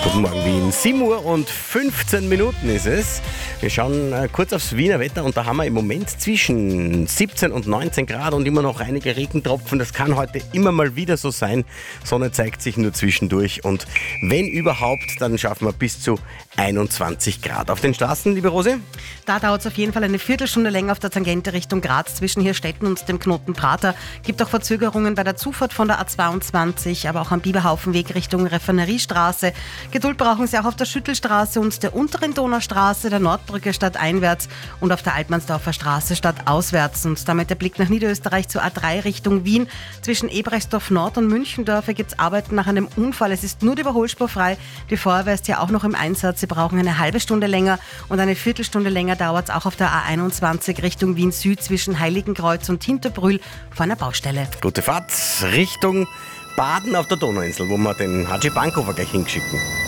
Guten Morgen Wien, 7 Uhr und 15 Minuten ist es. Wir schauen kurz aufs Wiener Wetter und da haben wir im Moment zwischen 17 und 19 Grad und immer noch einige Regentropfen. Das kann heute immer mal wieder so sein. Sonne zeigt sich nur zwischendurch und wenn überhaupt, dann schaffen wir bis zu 21 Grad. Auf den Straßen, liebe Rose? Da dauert es auf jeden Fall eine Viertelstunde länger auf der Tangente Richtung Graz zwischen Hirstetten und dem Knoten Prater. Gibt auch Verzögerungen bei der Zufahrt von der A22, aber auch am Biberhaufenweg Richtung Refineriestraße. Geduld brauchen Sie auch auf der Schüttelstraße und der unteren Donaustraße, der Nordbrücke stadteinwärts und auf der Altmannsdorfer Straße stadtauswärts. Und damit der Blick nach Niederösterreich zur A3 Richtung Wien. Zwischen Ebrechtsdorf Nord und Münchendorfer gibt es Arbeiten nach einem Unfall. Es ist nur die Überholspur frei. Die Feuerwehr ist ja auch noch im Einsatz. Sie brauchen eine halbe Stunde länger und eine Viertelstunde länger dauert es auch auf der A21 Richtung Wien Süd zwischen Heiligenkreuz und Hinterbrühl vor einer Baustelle. Gute Fahrt Richtung Baden auf der Donauinsel, wo wir den Haji Bankhofer gleich hinschicken.